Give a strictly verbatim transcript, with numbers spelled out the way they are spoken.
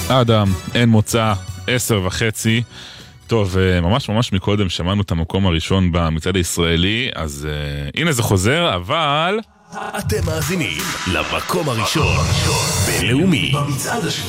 אדם, אין מוצא, עשר וחצי. טוב, ממש ממש מקודם שמענו את המקום הראשון במצעד הישראלי, אז uh, הנה זה חוזר, אבל... אתם מאזינים למקום הראשון בלאומי.